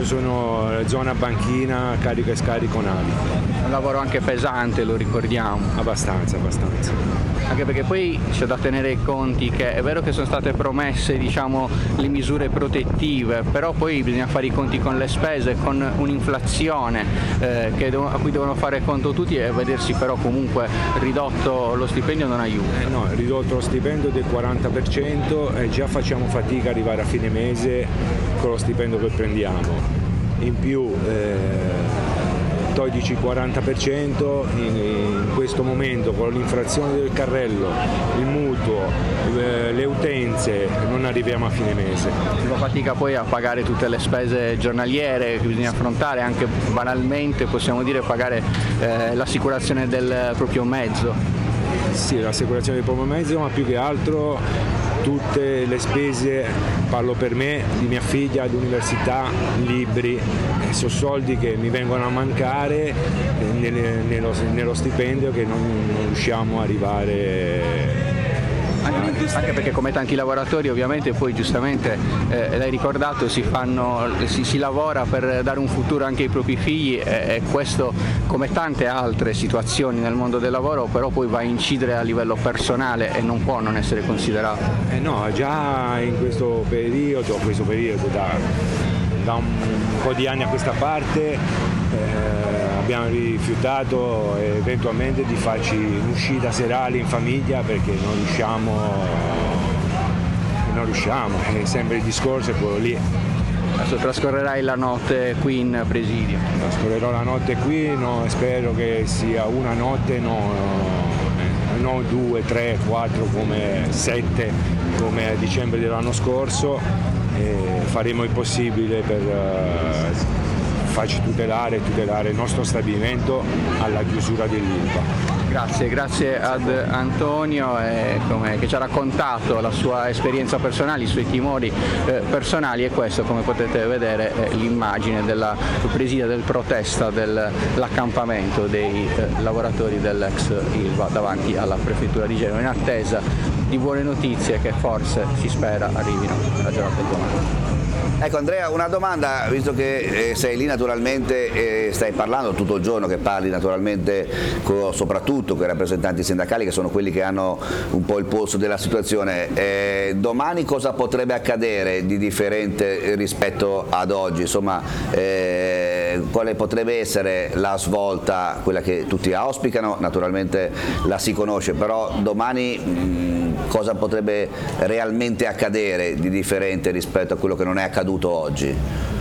io sono zona banchina, carica e scarico navi. Un lavoro anche pesante, lo ricordiamo. Abbastanza. Anche perché poi c'è da tenere i conti che è vero che sono state promesse, diciamo, le misure protettive, però poi bisogna fare i conti con le spese, con un'inflazione a cui devono fare conto tutti, e vedersi però comunque ridotto lo stipendio non aiuta. No, è ridotto lo stipendio del 40% e già facciamo fatica ad arrivare a fine mese con lo stipendio che prendiamo. In più toglici il 40% in questo momento con l'inflazione del carrello, il mutuo, le utenze, non arriviamo a fine mese. Si fa fatica poi a pagare tutte le spese giornaliere che bisogna affrontare, anche banalmente possiamo dire pagare l'assicurazione del proprio mezzo. Sì, l'assicurazione del proprio mezzo, ma più che altro tutte le spese, parlo per me, di mia figlia all'università, libri, sono soldi che mi vengono a mancare nello stipendio che non riusciamo a arrivare. Anche perché come tanti lavoratori ovviamente poi giustamente l'hai ricordato si lavora per dare un futuro anche ai propri figli e questo come tante altre situazioni nel mondo del lavoro però poi va a incidere a livello personale e non può non essere considerato. No, già in questo periodo da un po' di anni a questa parte abbiamo rifiutato eventualmente di farci un'uscita serale in famiglia perché non riusciamo, è sempre il discorso è quello lì. Adesso trascorrerai la notte qui in presidio? Trascorrerò la notte qui, spero che sia una notte, non 2, 3, 4 come 7 come a dicembre dell'anno scorso, faremo il possibile per farci tutelare il nostro stabilimento alla chiusura dell'Ilva. Grazie ad Antonio che ci ha raccontato la sua esperienza personale, i suoi timori personali, e questo come potete vedere è l'immagine della presidia del protesta dell'accampamento dei lavoratori dell'ex Ilva davanti alla prefettura di Genova in attesa di buone notizie che forse si spera arrivino nella giornata di domani. Ecco Andrea, una domanda, visto che sei lì naturalmente e stai parlando tutto il giorno, che parli naturalmente soprattutto con i rappresentanti sindacali che sono quelli che hanno un po' il polso della situazione, domani cosa potrebbe accadere di differente rispetto ad oggi? Insomma, quale potrebbe essere la svolta, quella che tutti auspicano, naturalmente la si conosce, però domani cosa potrebbe realmente accadere di differente rispetto a quello che non è accaduto oggi?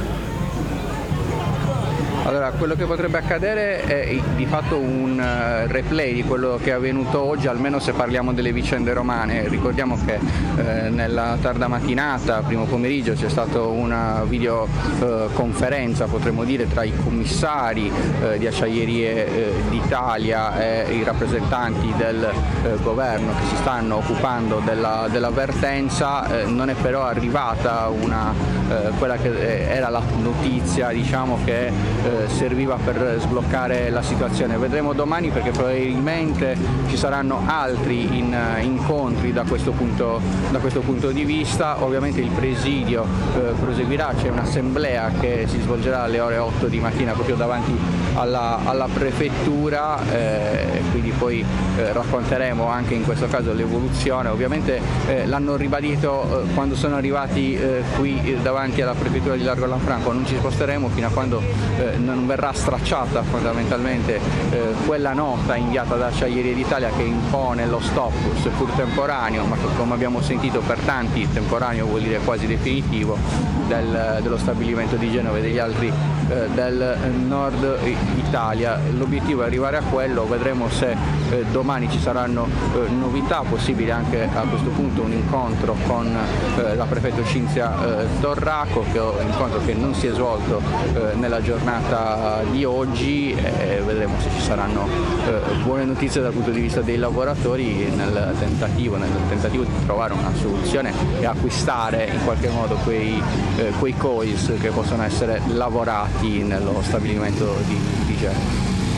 Allora, quello che potrebbe accadere è di fatto un replay di quello che è avvenuto oggi, almeno se parliamo delle vicende romane. Ricordiamo che nella tarda mattinata, primo pomeriggio, c'è stata una videoconferenza, potremmo dire, tra i commissari di Acciaierie d'Italia e i rappresentanti del governo che si stanno occupando dell'avvertenza. Non è però arrivata quella che era la notizia, diciamo, che serviva per sbloccare la situazione. Vedremo domani, perché probabilmente ci saranno altri incontri da questo punto di vista. Ovviamente il presidio proseguirà, c'è un'assemblea che si svolgerà alle ore 8 di mattina proprio davanti alla prefettura, quindi poi racconteremo anche in questo caso l'evoluzione. Ovviamente l'hanno ribadito quando sono arrivati qui davanti alla prefettura di Largo Lanfranco: non ci sposteremo fino a quando non verrà stracciata fondamentalmente quella nota inviata da Acciaierie d'Italia che impone lo stop, seppur temporaneo, ma che, come abbiamo sentito, per tanti temporaneo vuol dire quasi definitivo, dello stabilimento di Genova e degli altri del nord Italia. L'obiettivo è arrivare a quello, vedremo se domani ci saranno novità, possibili anche a questo punto un incontro con la prefetto Cinzia Torraco, incontro che non si è svolto nella giornata di oggi, e vedremo se ci saranno buone notizie dal punto di vista dei lavoratori nel tentativo di trovare una soluzione e acquistare in qualche modo quei coils che possono essere lavorati nello stabilimento di Genova.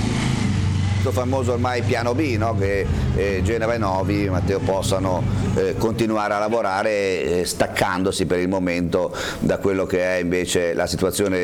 Questo famoso ormai piano B, no? Che Genova e Novi, Matteo, possano continuare a lavorare staccandosi per il momento da quello che è invece la situazione